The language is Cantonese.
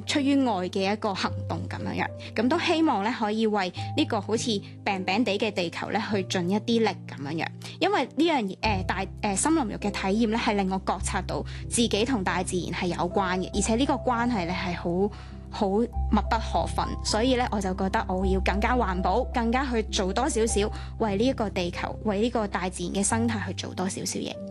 出於愛嘅一個行動咁樣樣，咁都希望咧可以為呢個好似病病地嘅地球咧去盡一啲力咁樣樣，因為呢樣嘢森林浴嘅體驗咧係令我覺察到自己同大自然係有關嘅，而且呢個關係咧係好密不可分，所以咧我就覺得我要更加環保，更加去做多少少為呢一個地球，為呢個大自然嘅生態去做多少少嘢。